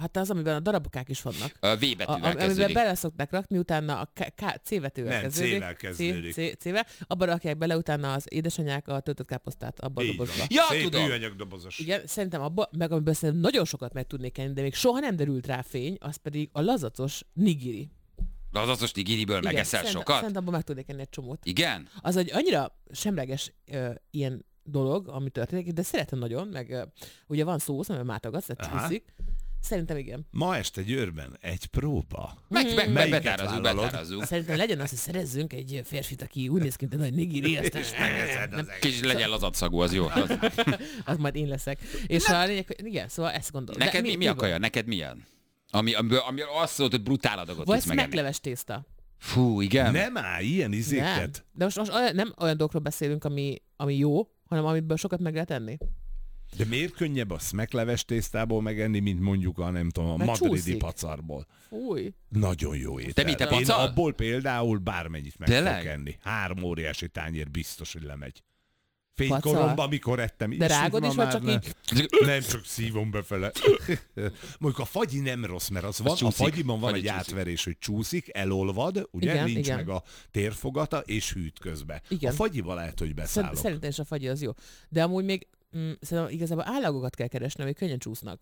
Hát az, amiben a darabokák is vannak. V-betűvel kezdődik. Amiben bele szokták rakni, utána a C-betűvel kezdődik. C-vel kezdődik. C-vel. Abban rakják bele utána az édesanyák a töltött káposztát abban a dobozba. Ja, szép tudom. műanyag dobozos. Igen, szerintem abban, meg amiből szerintem nagyon sokat meg tudnék enni, de még soha nem derült rá fény, az pedig a lazacos nigiri. Lazacos nigiriből megeszel sokat? Szerintem abban meg tudnék enni egy csomót. Igen? Az egy annyira semleges ilyen dolog, ami történik, de szeretem nagyon, meg ugye van szósz, amivel mátogatsz, tehát csúszik. Szerintem igen. Ma este Győrben egy próba. Betárazzuk. Szerintem legyen az, hogy szerezzünk egy férfit, aki úgy néz ki, mint egy nagy nigiri, aztán Kicsit legyen lazatszagú, az jó. az majd én leszek. És a lényeg, hogy igen, szóval ezt gondolom. Neked mi a kaja? Neked milyen? Ami azt szólt, hogy brutál adagot vagy tudsz megenni. megleves tészta. Fú, igen. Nem áll ilyen izéket. Nem. De most nem olyan dolgokról beszélünk, ami jó, hanem amiből sokat meg lehet enni. De miért könnyebb a smekleves tésztából megenni, mint mondjuk a nem tudom, a Mert madridi csúszik. pacarból? Fúj. Nagyon jó étel. Te mit, te Én pacal? abból például bármennyit meg Tényleg? tudok enni. 3 óriási tányér biztos, hogy lemegy. Pacal? Fénykoromban, amikor ettem. De rágod is, vagy csak így? Nem, csak szívom befele. Mondjuk a fagyi nem rossz, mert az van, csúszik. a fagyiban van Fagyi egy csúszik. átverés, hogy csúszik, elolvad, ugye, Igen, nincs igen. meg a térfogata, és hűt közbe. Igen. A fagyival lehet, hogy beszállok. Szerintem is a fagyi az jó. De amúgy még szerintem igazából állagokat kell keresni, amik könnyen csúsznak.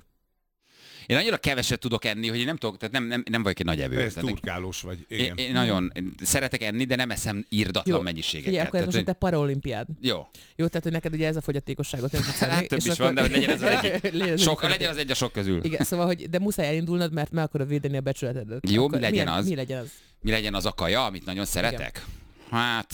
Én annyira keveset tudok enni, hogy én nem tudok, tehát nem vagyok egy nagy evő. Ez Tehát turkálós vagy. Igen. én nagyon szeretek enni, de nem eszem írdatlan Jó. mennyiségeket. Figyelj, akkor ez most a te paraolimpiád. Jó. Jó, tehát hogy neked ugye ez a fogyatékosságot nem tudsz enni. Hát több és is akkor- van, de hogy legyen ez az egyik. Legyen Legyen az egy a sok közül. Igen, szóval, hogy de muszáj elindulnod, mert meg akarod védeni a becsületedet. Jó, Akkor mi legyen az? Mi legyen az? Mi legyen az a kaja, amit nagyon szeretek? Hát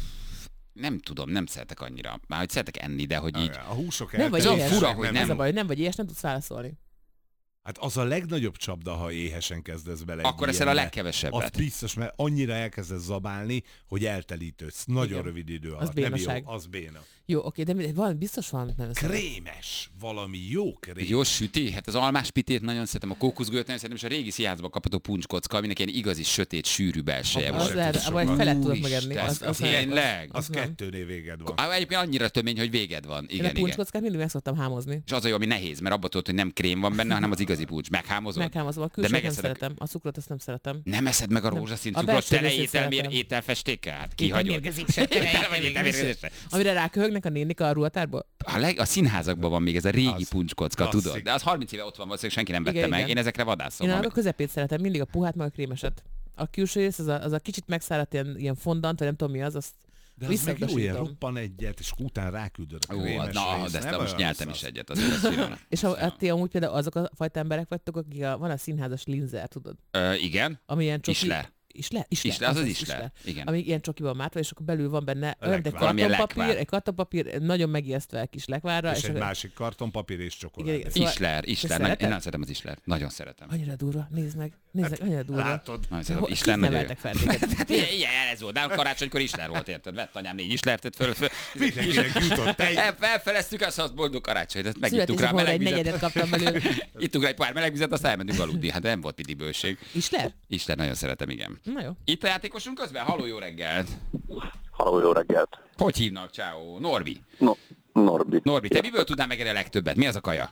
nem tudom, nem szeretek annyira. Már hogy szeretek enni, de hogy így. A húsok Nem vagy Olyan éhes. fura, hogy Ez nem. a baj, hogy nem vagy éhes, nem tudsz válaszolni. Hát az a legnagyobb csapda, ha éhesen kezdesz bele. egy Akkor eszel a ilyenbe. legkevesebbet. Az biztos, mert annyira elkezdesz zabálni, hogy eltelítődsz. Nagyon Igen. rövid idő Az alatt. Nem jó, bénaság. az béna. Jó, oké, de biztos van. Nem Krémes. Valami jó krém. Egy jó süti, hát az almás pitét nagyon szeretem, a kókuszgőt nagyon szeretem, és a régi színházban kapható puncskocka, aminek ilyen igazi, sötét, sűrű belseje Az Az volt. lehet, lehet, sokat. vagy felet tudok Úristen, megenni. az nem. tényleg? Az nem. 2 véged van. Egyébként annyira tömény, hogy véged van. Én a Igen, igen. puncskockát mindig meg szoktam hámozni. És az a jó, ami nehéz, mert abban tudod, hogy nem krém van benne, hanem az igazi puncs. Meghámozod? Meghámozom, a külsőt nem megeszed szeretem. A cukrot azt nem szeretem. Nem eszed meg a Nem. rózsaszín A cukrot, belső tele részét szeretem. ételfestékkel? Hát kihagyod. Tele vagy ételmérgezéssel. Amire ráköhögnek a nénik a ruhatárból? A színházakban van még ez a régi Az puncskocka, klasszik. tudod? De az 30 éve ott van, valószínűleg senki nem vette Igen, meg. igen. Én ezekre vadászom. Én annak a közepét szeretem, mindig a puhát, meg a krémeset. A külső rész, az a kicsit megszáradt ilyen fondant, vagy nem tudom mi az, azt De az meg jó, ilyen visszautasítom. roppan egyet, és utána ráküldöd a Ó, krémes na, részt. de ezt Nem most olyan nyeltem rossz is az. egyet. Azért azt finom. És ti amúgy például azok a fajta emberek vagytok, akik van a színházas linzer, tudod? Igen. Ami ilyen csoki... Isler. Isler, Az Isler. Igen. Ami ilyen csokiban mátva, és akkor belül van benne olyan, mint egy Valamilyen kartonpapír, lekvár. egy kartonpapír, nagyon megijesztve egy kis lekvárra. És egy akkor- másik kartonpapír és Igen, csokoládé. igen. Szóval- Isler. Te Én szereted? nagyon szeretem az Isler. Nagyon szeretem. Annyira durva, nézd meg, annyira durva. Látod? Nagyon De szeretem. Isler kik nagyon jó. neveltek fel téged? Hát ilyen ez volt. Nálam karácsonykor Isler volt, érted? Vett anyám 4 Islertet föl. Mindenkinek jutott egy. Felfeleztük azt, hogy boldog karácsonyt, ezt megittuk rá Születésnapomra egy meleg negyedet vizet. kaptam belőle. Ittuk rá egy pár meleg vizet, aztán elmentünk aludni. Hát nem volt piti bőség. Isler? Isler nagyon szeretem, igen. Na jó. Itt a játékosunk közben? Halló, jó reggelt. Halló, jó reggelt. Hogy hívnak? Ciao. Norbi. Norbi. Norbi, te miből tudnál megenni a legtöbbet? Mi az a kaja?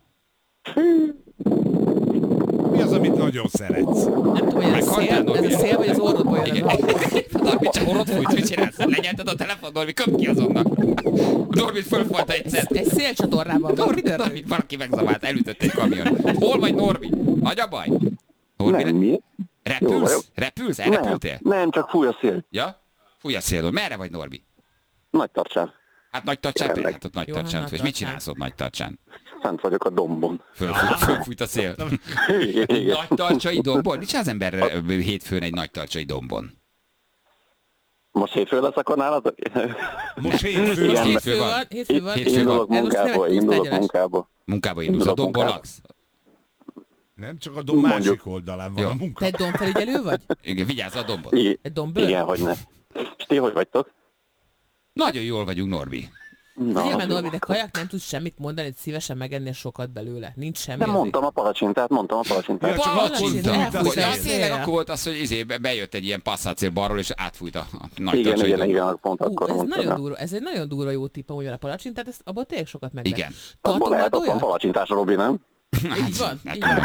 Mi az, amit nagyon szeretsz? Nem tudom, hogy ez a Meghaltál, szél, Norbi? ez a szél vagy az orrodból jön. Igen. Norbi, csak orrot fújt, mit csinálsz? Lenyelted a telefon, Norbi, köpd ki azonnal. Norbi fölfalta egyszer. Egy szélcsatornában van. Mi történik? Norbi, valaki megzavált, elütött egy kamion. Hol vagy, Norbi? Nagy a baj? Norbi, Nem, mi? Jó repülsz? vagyok. Repülsz? Elrepültél? Nem, csak fúj a szél. Ja? Fúj a szélről. Merre vagy, Norbi? Nagy tartsán. Hát nagy tartsán, Tényleg. hát ott nagy Jó, tartsán. hát És nagy mit csinálsz ott nagy tartsán? Fent vagyok a dombon. Fölfújt a szél. Igen. Nagy tartsai dombon? Mit csinál az ember hétfőn egy nagy tartsai dombon? Most hétfő lesz akkor nálad? Most hétfő Igen. van. Hétfő van, hétfő van. Hétfő van. Indulok Ez most munkából, nem egy indulok egyenes. munkából. Munkába indulsz, a dombon munkába. laksz? Nem csak a dom másik oldalán van Jó. a Te munka. egy domfelügyelő vagy? Igen, vigyázz a dombon. Egy dombőr? Igen, hogy ne. És ti hogy vagytok? Nagyon jól vagyunk, Norbi. Na, Figyelj már, jó. Norbi, de kajak nem tudsz semmit mondani, hogy szívesen megennél sokat belőle. Nincs semmi. De mondtam a palacsintát. Ja, csak Palacsinta, akkor elfújta fújt Ja, a a szél. tényleg szél. akkor volt az, hogy bejött egy ilyen passzátszél balról, és átfújt a nagy Igen, tartsai igen, dombon. igen, pont akkor Ez mondtam. nagyon ja. durva, ez egy nagyon durva jó tipp, amúgy a palacsintát, ezt abban tényleg sokat meg lehet. Igen. Abból Tartunk lehet, már ott van olyat? palacsintás, Robi, nem? Így van, Hát így van.